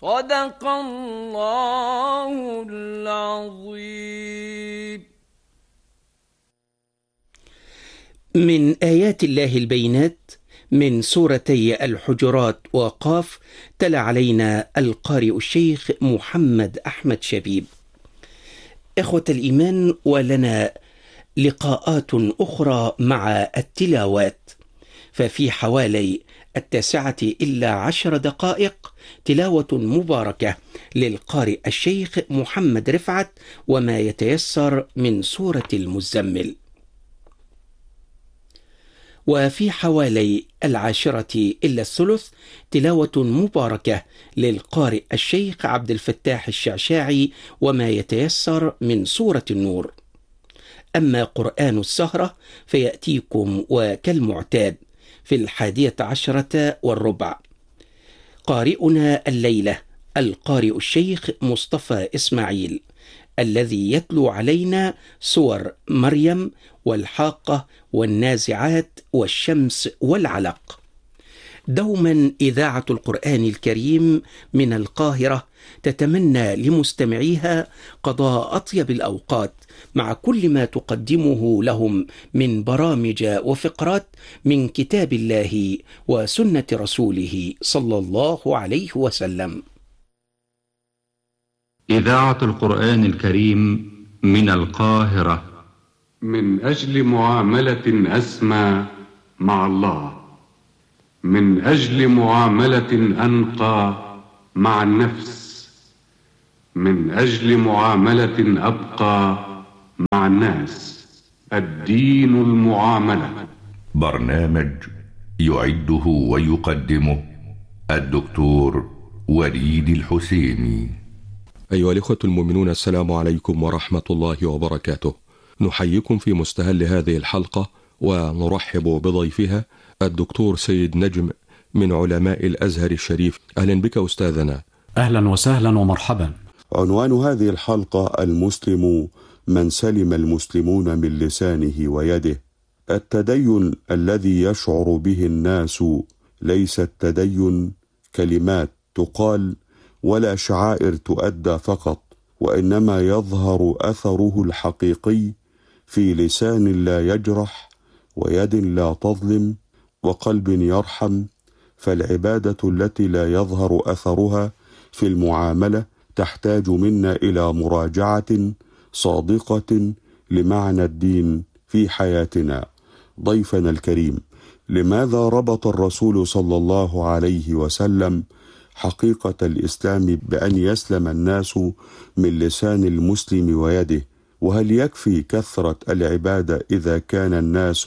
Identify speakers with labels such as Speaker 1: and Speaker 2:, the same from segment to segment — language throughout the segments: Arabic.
Speaker 1: صدق الله العظيم.
Speaker 2: من آيات الله البينات من سورتي الحجرات وقاف، تلا علينا القارئ الشيخ محمد أحمد شبيب. إخوة الإيمان، ولنا لقاءات أخرى مع التلاوات، ففي حوالي 9:10 تلاوة مباركة للقارئ الشيخ محمد رفعت وما يتيسر من سورة المزمل، وفي حوالي 10:10 تلاوة مباركة للقارئ الشيخ عبد الفتاح الشعشاعي وما يتيسر من سورة النور. أما قرآن السهرة فيأتيكم وكالمعتاد في 11:15. قارئنا الليلة القارئ الشيخ مصطفى إسماعيل، الذي يتلو علينا سور مريم والحاقة والنازعات والشمس والعلق. دوما إذاعة القرآن الكريم من القاهرة تتمنى لمستمعيها قضاء أطيب الأوقات مع كل ما تقدمه لهم من برامج وفقرات من كتاب الله وسنة رسوله صلى الله عليه وسلم.
Speaker 3: إذاعة القرآن الكريم من القاهرة،
Speaker 4: من أجل معاملة أسمى مع الله، من أجل معاملة أنقى مع النفس، من أجل معاملة أبقى مع الناس. الدين المعاملة.
Speaker 5: برنامج يعده ويقدمه الدكتور وليد الحسيني.
Speaker 6: أيها الإخوة المؤمنون، السلام عليكم ورحمة الله وبركاته. نحييكم في مستهل هذه الحلقة ونرحب بضيفها الدكتور سيد نجم من علماء الأزهر الشريف. أهلا بك أستاذنا.
Speaker 7: أهلا وسهلا ومرحبا.
Speaker 8: عنوان هذه الحلقة: المسلم من سلم المسلمون من لسانه ويده. التدين الذي يشعر به الناس ليس التدين كلمات تقال ولا شعائر تؤدى فقط، وإنما يظهر أثره الحقيقي في لسان لا يجرح ويد لا تظلم وقلب يرحم. فالعبادة التي لا يظهر أثرها في المعاملة تحتاج منا إلى مراجعة صادقة لمعنى الدين في حياتنا. ضيفنا الكريم، لماذا ربط الرسول صلى الله عليه وسلم حقيقة الإسلام بأن يسلم الناس من لسان المسلم ويده؟ وهل يكفي كثرة العبادة إذا كان الناس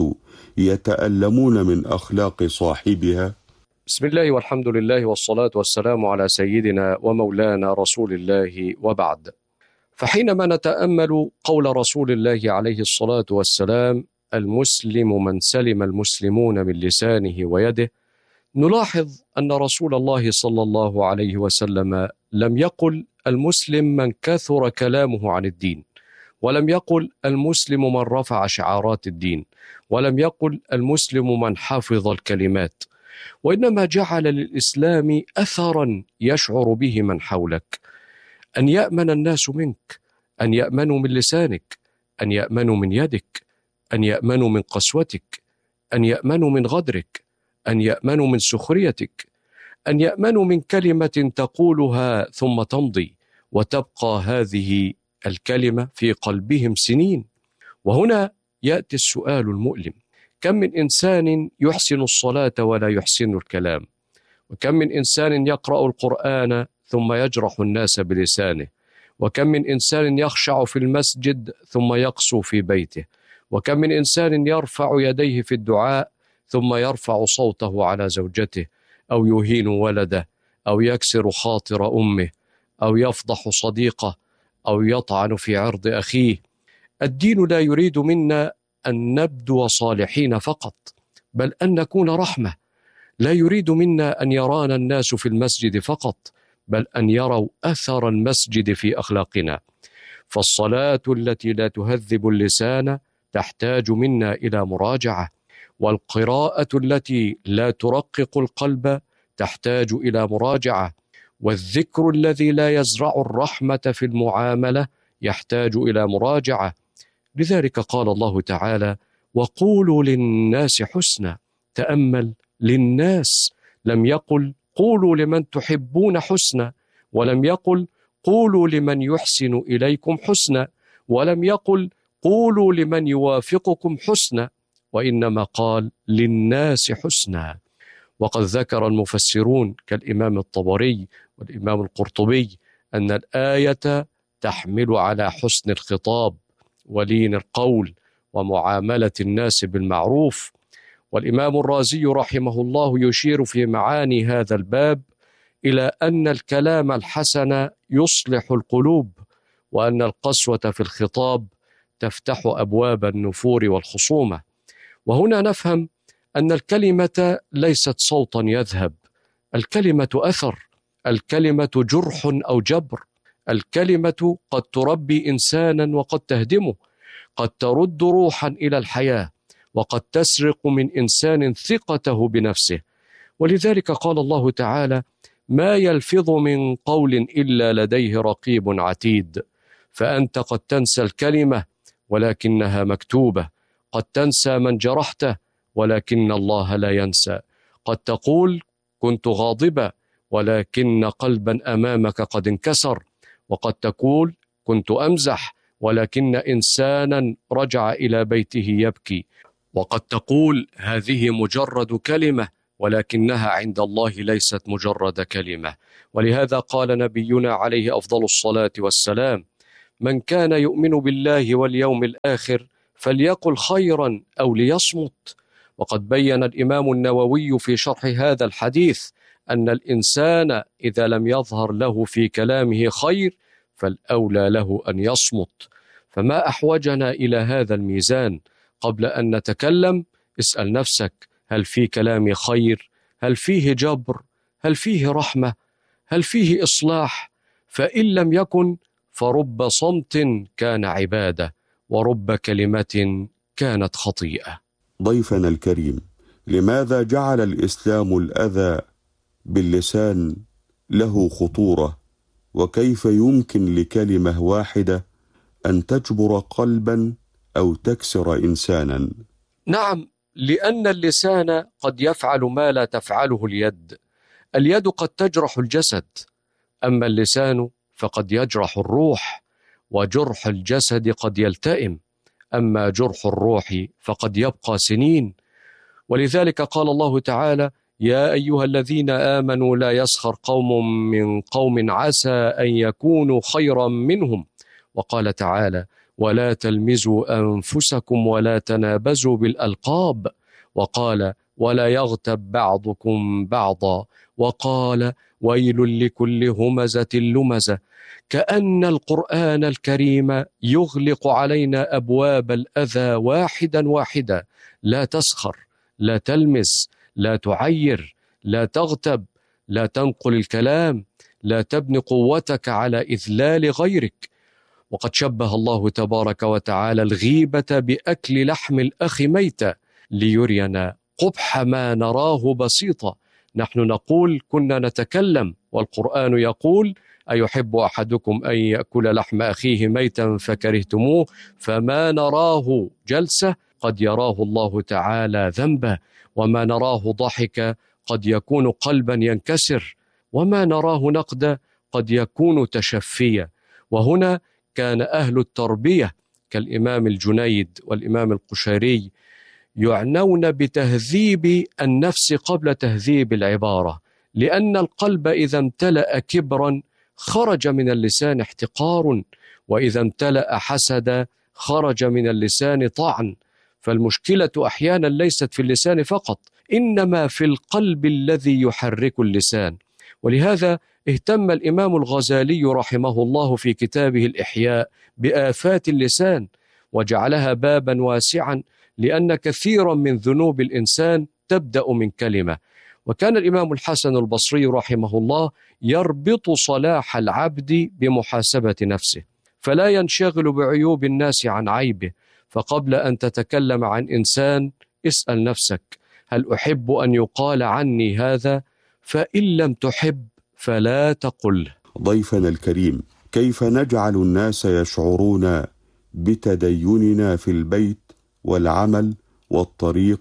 Speaker 8: يتألمون من أخلاق صاحبها؟
Speaker 9: بسم الله والحمد لله والصلاة والسلام على سيدنا ومولانا رسول الله، وبعد. فحينما نتأمل قول رسول الله عليه الصلاة والسلام: المسلم من سلم المسلمون من لسانه ويده، نلاحظ أن رسول الله صلى الله عليه وسلم لم يقل المسلم من كثر كلامه عن الدين، ولم يقل المسلم من رفع شعارات الدين، ولم يقل المسلم من حفظ الكلمات، وإنما جعل للإسلام أثرا يشعر به من حولك. أن يأمن الناس منك، أن يأمنوا من لسانك، أن يأمنوا من يدك، أن يأمنوا من قسوتك، أن يأمنوا من غدرك، أن يأمنوا من سخريتك، أن يأمنوا من كلمة تقولها ثم تمضي وتبقى هذه الكلمة في قلبهم سنين. وهنا يأتي السؤال المؤلم: كم من إنسان يحسن الصلاة ولا يحسن الكلام؟ وكم من إنسان يقرأ القرآن ثم يجرح الناس بلسانه؟ وكم من إنسان يخشع في المسجد ثم يقسو في بيته؟ وكم من إنسان يرفع يديه في الدعاء ثم يرفع صوته على زوجته، أو يهين ولده، أو يكسر خاطر أمه، أو يفضح صديقه، أو يطعن في عرض أخيه. الدين لا يريد منا أن نبدو صالحين فقط، بل أن نكون رحمة. لا يريد منا أن يرانا الناس في المسجد فقط، بل أن يروا أثر المسجد في أخلاقنا. فالصلاة التي لا تهذب اللسان تحتاج منا إلى مراجعة، والقراءة التي لا ترقق القلب تحتاج إلى مراجعة، والذكر الذي لا يزرع الرحمة في المعاملة يحتاج إلى مراجعة. لذلك قال الله تعالى: وقولوا للناس حسنا. تأمل، للناس، لم يقل قولوا لمن تحبون حسنا، ولم يقل قولوا لمن يحسن إليكم حسنا، ولم يقل قولوا لمن يوافقكم حسنا، وإنما قال للناس حسنا. وقد ذكر المفسرون كالإمام الطبري والإمام القرطبي أن الآية تحمل على حسن الخطاب ولين القول ومعاملة الناس بالمعروف. والإمام الرازي رحمه الله يشير في معاني هذا الباب إلى أن الكلام الحسن يصلح القلوب، وأن القسوة في الخطاب تفتح أبواب النفور والخصومة. وهنا نفهم أن الكلمة ليست صوتا يذهب، الكلمة أثر، الكلمة جرح أو جبر، الكلمة قد تربي إنسانا وقد تهدمه، قد ترد روحا إلى الحياة، وقد تسرق من إنسان ثقته بنفسه. ولذلك قال الله تعالى: ما يلفظ من قول إلا لديه رقيب عتيد. فأنت قد تنسى الكلمة ولكنها مكتوبة، قد تنسى من جرحته ولكن الله لا ينسى، قد تقول كنت غاضبة ولكن قلبا أمامك قد انكسر، وقد تقول كنت أمزح ولكن إنسانا رجع إلى بيته يبكي، وقد تقول هذه مجرد كلمة ولكنها عند الله ليست مجرد كلمة. ولهذا قال نبينا عليه أفضل الصلاة والسلام: من كان يؤمن بالله واليوم الآخر فليقل خيرا أو ليصمت. وقد بين الإمام النووي في شرح هذا الحديث أن الإنسان إذا لم يظهر له في كلامه خير فالأولى له أن يصمت. فما أحوجنا إلى هذا الميزان؟ قبل أن نتكلم اسأل نفسك: هل في كلامي خير؟ هل فيه جبر؟ هل فيه رحمة؟ هل فيه إصلاح؟ فإن لم يكن فرب صمت كان عبادة، ورب كلمة كانت خطيئة.
Speaker 8: ضيفنا الكريم، لماذا جعل الإسلام الأذى باللسان له خطورة؟ وكيف يمكن لكلمة واحدة أن تجبر قلبا أو تكسر إنسانا؟
Speaker 9: نعم، لأن اللسان قد يفعل ما لا تفعله اليد. اليد قد تجرح الجسد، أما اللسان فقد يجرح الروح، وجرح الجسد قد يلتئم، أما جرح الروح فقد يبقى سنين. ولذلك قال الله تعالى: يا أيها الذين آمنوا لا يسخر قوم من قوم عسى أن يكونوا خيرا منهم. وقال تعالى: ولا تلمزوا أنفسكم ولا تنابزوا بالألقاب. وقال: ولا يغتب بعضكم بعضا. وقال: ويل لكل همزة لمزة. كأن القرآن الكريم يغلق علينا أبواب الأذى واحدا واحدا: لا تسخر، لا تلمس، لا تعير، لا تغتب، لا تنقل الكلام، لا تبني قوتك على إذلال غيرك. وقد شبه الله تبارك وتعالى الغيبة بأكل لحم الأخ ميتا ليرينا قبح ما نراه بسيطا. نحن نقول كنا نتكلم، والقرآن يقول: أيحب أحدكم أن يأكل لحم أخيه ميتا فكرهتموه؟ فما نراه جلسة قد يراه الله تعالى ذنبا، وما نراه ضحك قد يكون قلبا ينكسر، وما نراه نقدا قد يكون تشفيا. وهنا كان أهل التربية كالإمام الجنيد والإمام القشيري يعنون بتهذيب النفس قبل تهذيب العبارة، لأن القلب إذا امتلأ كبرا خرج من اللسان احتقار، وإذا امتلأ حسدا خرج من اللسان طعن. فالمشكلة أحيانا ليست في اللسان فقط، إنما في القلب الذي يحرك اللسان. ولهذا اهتم الإمام الغزالي رحمه الله في كتابه الإحياء بآفات اللسان، وجعلها بابا واسعا، لأن كثيرا من ذنوب الإنسان تبدأ من كلمة. وكان الإمام الحسن البصري رحمه الله يربط صلاح العبد بمحاسبة نفسه، فلا ينشغل بعيوب الناس عن عيبه. فقبل أن تتكلم عن إنسان اسأل نفسك: هل أحب أن يقال عني هذا؟ فإن لم تحب فلا تقل.
Speaker 8: ضيفنا الكريم، كيف نجعل الناس يشعرون بتديننا في البيت والعمل والطريق،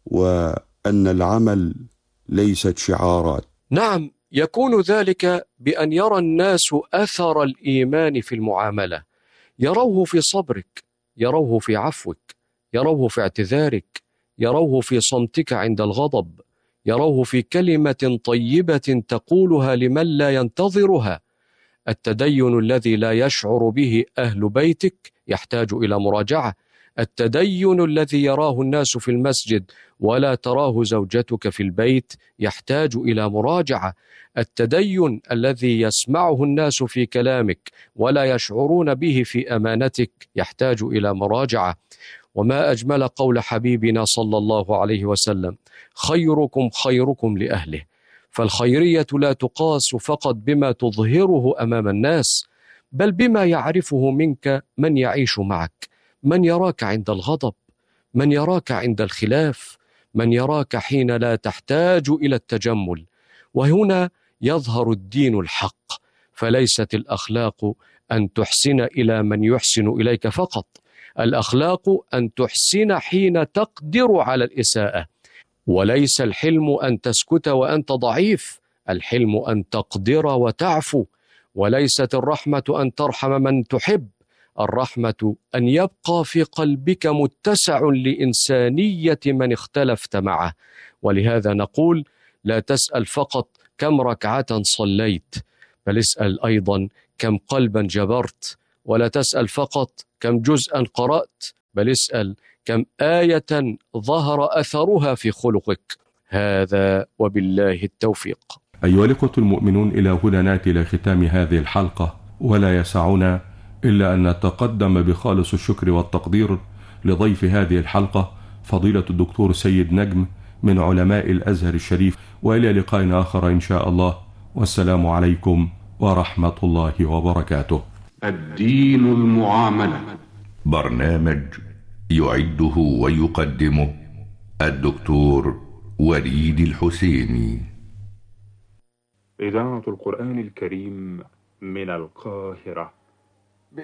Speaker 8: وأن العمل ليست شعارات؟
Speaker 9: نعم، يكون ذلك بأن يرى الناس أثر الإيمان في المعاملة، يروه في صبرك، يروه في عفوك، يروه في اعتذارك، يروه في صمتك عند الغضب، يروه في كلمة طيبة تقولها لمن لا ينتظرها. التدين الذي لا يشعر به أهل بيتك يحتاج إلى مراجعة. التدين الذي يراه الناس في المسجد ولا تراه زوجتك في البيت يحتاج إلى مراجعة. التدين الذي يسمعه الناس في كلامك ولا يشعرون به في أمانتك يحتاج إلى مراجعة. وما أجمل قول حبيبنا صلى الله عليه وسلم: خيركم خيركم لأهله. فالخيرية لا تقاس فقط بما تظهره أمام الناس، بل بما يعرفه منك من يعيش معك، من يراك عند الغضب، من يراك عند الخلاف، من يراك حين لا تحتاج إلى التجمل. وهنا يظهر الدين الحق. فليست الأخلاق أن تحسن إلى من يحسن إليك فقط، الأخلاق أن تحسن حين تقدر على الإساءة. وليس الحلم أن تسكت وأنت ضعيف، الحلم أن تقدر وتعفو. وليست الرحمة أن ترحم من تحب، الرحمة أن يبقى في قلبك متسع لإنسانية من اختلفت معه. ولهذا نقول: لا تسأل فقط كم ركعة صليت، بل اسأل أيضا كم قلبا جبرت. ولا تسأل فقط كم جزءا قرأت، بل اسأل كم آية ظهر أثرها في خلقك. هذا وبالله التوفيق.
Speaker 6: أيها الإخوة المؤمنون، إلى هنا نأتي إلى ختام هذه الحلقة، ولا يسعنا إلا أن نتقدم بخالص الشكر والتقدير لضيف هذه الحلقة فضيلة الدكتور سيد نجم من علماء الأزهر الشريف. وإلى لقاء آخر إن شاء الله، والسلام عليكم ورحمة الله وبركاته.
Speaker 4: الدين المعاملة،
Speaker 5: برنامج يعده ويقدمه الدكتور وليد الحسيني.
Speaker 10: إذاعة القرآن الكريم من القاهرة.